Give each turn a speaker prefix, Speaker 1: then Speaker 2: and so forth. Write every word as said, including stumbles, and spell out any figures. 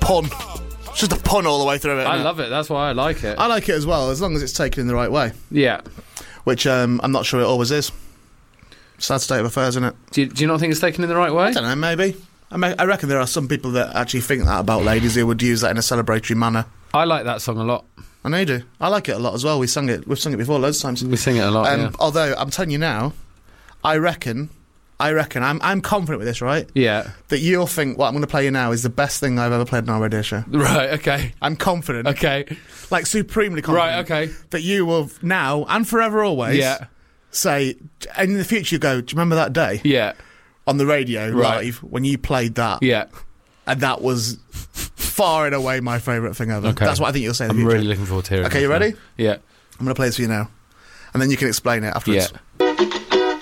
Speaker 1: pun. It's just a pun all the way through it.
Speaker 2: I
Speaker 1: isn't it?
Speaker 2: love it. That's why I like it.
Speaker 1: I like it as well, as long as it's taken in the right way.
Speaker 2: Yeah.
Speaker 1: Which um, I'm not sure it always is. Sad state of affairs, isn't it?
Speaker 2: Do you, do you not think it's taken in the right way?
Speaker 1: I don't know, maybe. I, may, I reckon there are some people that actually think that about ladies who would use that in a celebratory manner.
Speaker 2: I like that song a lot.
Speaker 1: I know you do. I like it a lot as well. We sung it. We've sung it before loads of times.
Speaker 2: We sing it a lot.
Speaker 1: Um,
Speaker 2: yeah.
Speaker 1: Although I'm telling you now, I reckon, I reckon, I'm I'm confident with this, right?
Speaker 2: Yeah.
Speaker 1: That you'll think what I'm going to play you now is the best thing I've ever played on our radio show.
Speaker 2: Right. Okay.
Speaker 1: I'm confident.
Speaker 2: Okay.
Speaker 1: Like supremely confident.
Speaker 2: Right. Okay.
Speaker 1: That you will now and forever always.
Speaker 2: Yeah.
Speaker 1: Say, and in the future you go, do you remember that day?
Speaker 2: Yeah.
Speaker 1: On the radio
Speaker 2: Right.
Speaker 1: live when you played that?
Speaker 2: Yeah.
Speaker 1: And that was far and away my favourite thing ever.
Speaker 2: Okay.
Speaker 1: That's what I think you'll say in the
Speaker 2: I'm
Speaker 1: future.
Speaker 2: really looking forward to hearing.
Speaker 1: Okay,
Speaker 2: this
Speaker 1: you ready?
Speaker 2: one. Yeah.
Speaker 1: I'm going to play this for you now. And then you can explain it afterwards.
Speaker 2: Yeah.